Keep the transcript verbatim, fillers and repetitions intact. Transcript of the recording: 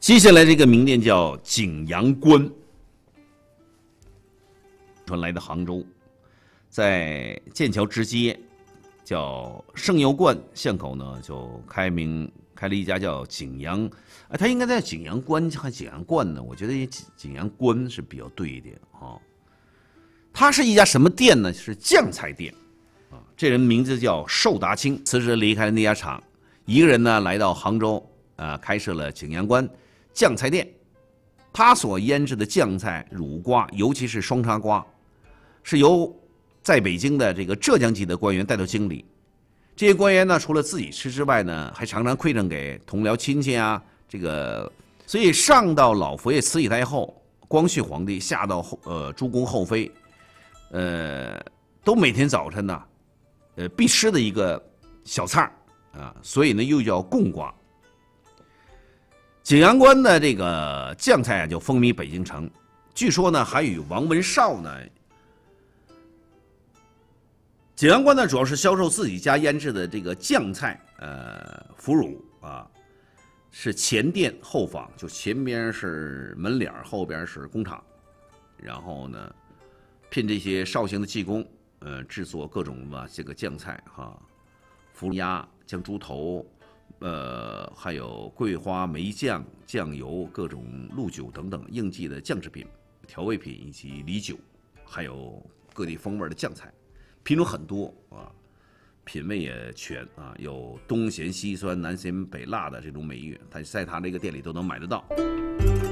接下来这个名店叫景阳关，传来的杭州，在剑桥直街叫圣药观巷口呢，就开明开了一家叫景阳，哎，它应该在景阳关还景阳观呢？我觉得景阳关是比较对一点啊。它是一家什么店呢？是酱菜店啊。这人名字叫寿达清，辞职离开了那家厂，一个人呢来到杭州啊，开设了景阳关酱菜店。他所腌制的酱菜乳瓜，尤其是双叉瓜，是由在北京的这个浙江籍的官员带头经理。这些官员呢，除了自己吃之外呢，还常常馈赠给同僚亲戚啊。这个，所以上到老佛爷慈禧太后、光绪皇帝，下到后呃诸公后妃，呃，都每天早晨呢，呃必吃的一个小菜啊，所以呢又叫贡瓜。景阳关的这个酱菜啊，就风靡北京城。据说呢，还与王文绍呢。景阳关呢，主要是销售自己家腌制的这个酱菜，呃，腐乳啊，是前店后坊，就前边是门脸，后边是工厂，然后呢，聘这些绍兴的技工，呃，制作各种嘛这个酱菜哈，腐乳鸭、酱猪头。呃，还有桂花、梅酱、酱油、各种露酒等等应季的酱制品、调味品以及梨酒，还有各地风味的酱菜，品种很多啊，品味也全啊，有东咸西酸、南咸北辣的这种美誉，它在他这个店里都能买得到。